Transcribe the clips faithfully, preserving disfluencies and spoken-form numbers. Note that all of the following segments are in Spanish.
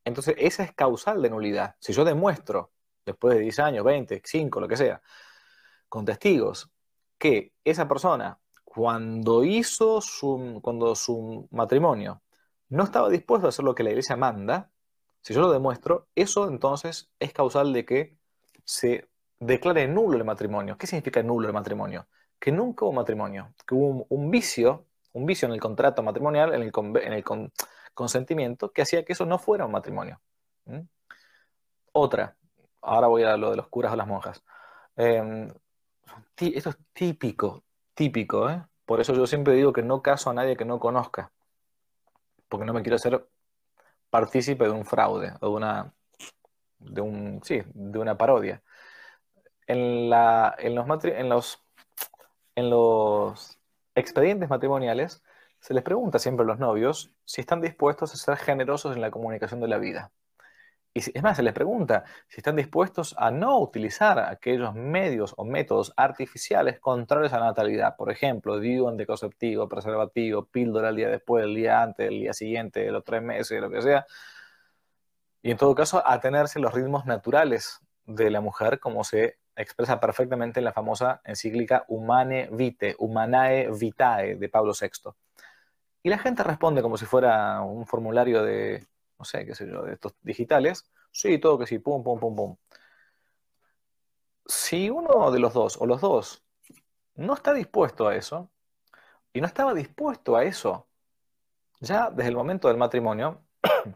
Entonces, esa es causal de nulidad. Si yo demuestro, después de diez años, veinte, cinco, lo que sea, con testigos, que esa persona, cuando hizo su, cuando su matrimonio, no estaba dispuesto a hacer lo que la iglesia manda, si yo lo demuestro, eso entonces es causal de que se declare nulo el matrimonio. ¿Qué significa nulo el matrimonio? Que nunca hubo matrimonio, que hubo un, un vicio, un vicio en el contrato matrimonial, en el, conve- en el con- consentimiento, que hacía que eso no fuera un matrimonio. ¿Mm? Otra, ahora voy a lo de los curas o las monjas. Eh, Tí- Esto es típico, típico, ¿eh? Por eso yo siempre digo que no caso a nadie que no conozca, porque no me quiero hacer partícipe de un fraude o de una, de un, sí, de una parodia. En la, en los matri- en los, en los expedientes matrimoniales se les pregunta siempre a los novios si están dispuestos a ser generosos en la comunicación de la vida. Y si- es más, se les pregunta si están dispuestos a no utilizar aquellos medios o métodos artificiales contrarios a la natalidad. Por ejemplo, D I U anticonceptivo, preservativo, píldora el día después, el día antes, el día siguiente, los tres meses, lo que sea. Y en todo caso, atenerse a los ritmos naturales de la mujer, como se expresa perfectamente en la famosa encíclica Humane Vitae, Humanae Vitae de Pablo sexto. Y la gente responde como si fuera un formulario de, no sé, qué sé yo, de estos digitales. Sí, todo que sí, pum, pum, pum, pum. Si uno de los dos o los dos no está dispuesto a eso, y no estaba dispuesto a eso ya desde el momento del matrimonio,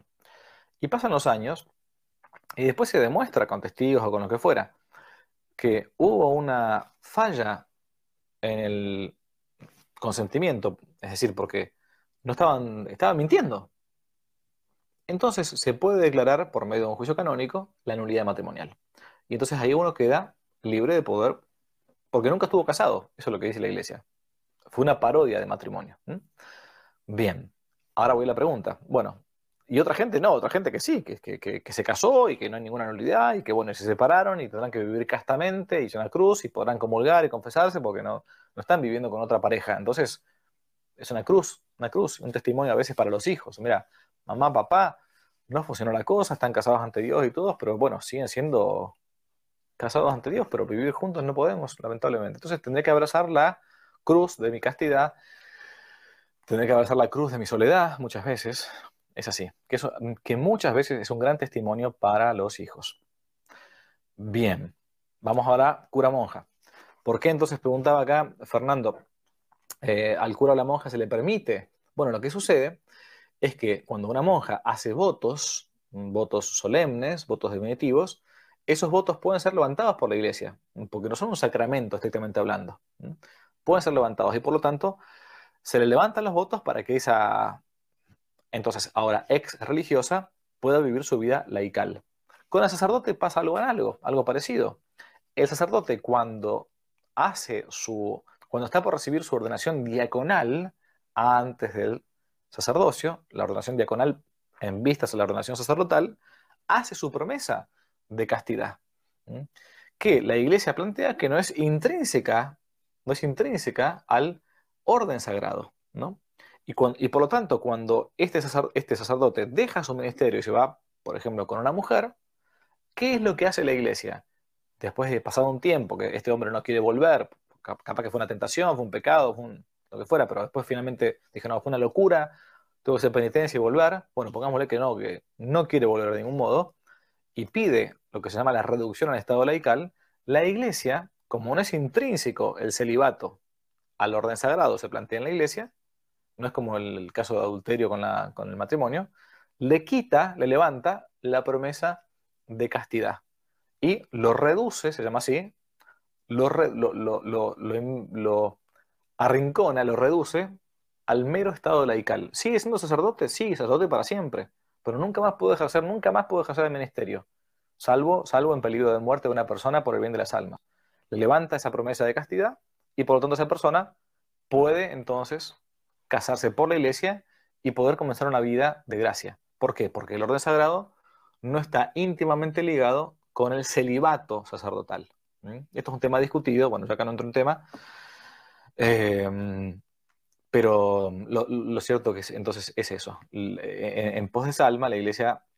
y pasan los años, y después se demuestra con testigos o con lo que fuera, que hubo una falla en el consentimiento, es decir, porque no estaban, estaban mintiendo. Entonces se puede declarar por medio de un juicio canónico la nulidad matrimonial. Y entonces ahí uno queda libre de poder, porque nunca estuvo casado, eso es lo que dice la iglesia. Fue una parodia de matrimonio. ¿Mm? Bien, ahora voy a la pregunta. Bueno, y otra gente no, otra gente que sí, que, que, que, que se casó y que no hay ninguna nulidad y que bueno, se separaron y tendrán que vivir castamente y hizo una cruz y podrán comulgar y confesarse porque no, no están viviendo con otra pareja. Entonces es una cruz, una cruz, un testimonio a veces para los hijos. Mira, mamá, papá, no funcionó la cosa, están casados ante Dios y todos, pero bueno, siguen siendo casados ante Dios, pero vivir juntos no podemos, lamentablemente. Entonces tendré que abrazar la cruz de mi castidad, tendré que abrazar la cruz de mi soledad muchas veces. Es así, que, eso, que muchas veces es un gran testimonio para los hijos. Bien, vamos ahora cura monja. ¿Por qué entonces preguntaba acá Fernando? Eh, al cura o la monja se le permite. Bueno, lo que sucede es que cuando una monja hace votos, votos solemnes, votos definitivos, esos votos pueden ser levantados por la iglesia, porque no son un sacramento estrictamente hablando. ¿Mm? Pueden ser levantados y por lo tanto se le levantan los votos para que esa, entonces ahora ex religiosa, pueda vivir su vida laical. Con el sacerdote pasa algo análogo, algo parecido. El sacerdote cuando hace su, cuando está por recibir su ordenación diaconal antes del sacerdocio, la ordenación diaconal en vistas a la ordenación sacerdotal, hace su promesa de castidad, ¿Mm? que la iglesia plantea que no es intrínseca, no es intrínseca al orden sagrado, ¿no? Y, cuan- y por lo tanto, cuando este, sacer- este sacerdote deja su ministerio y se va, por ejemplo, con una mujer, ¿qué es lo que hace la iglesia? Después de pasado un tiempo, que este hombre no quiere volver, cap- capaz que fue una tentación, fue un pecado, fue un- lo que fuera, pero después finalmente dije, no, fue una locura, tuvo que hacer penitencia y volver. Bueno, pongámosle que no, que no quiere volver de ningún modo, y pide lo que se llama la reducción al estado laical. La iglesia, como no es intrínseco el celibato al orden sagrado, se plantea en la iglesia, no es como el, el caso de adulterio con, la, con el matrimonio, le quita, le levanta la promesa de castidad y lo reduce, se llama así, lo, re- lo, lo, lo, lo- lo arrincona, lo reduce al mero estado laical. ¿Sigue siendo sacerdote? Sí, sacerdote para siempre, pero nunca más puede ejercer, nunca más puede ejercer el ministerio, salvo, salvo en peligro de muerte de una persona por el bien de las almas. Le levanta esa promesa de castidad y por lo tanto esa persona puede entonces casarse por la iglesia y poder comenzar una vida de gracia. ¿Por qué? Porque el orden sagrado no está íntimamente ligado con el celibato sacerdotal. ¿Mm? Esto es un tema discutido, bueno, yo acá no entro en tema, eh, pero lo, lo cierto que es, entonces es eso. En, en pos de esa alma, la iglesia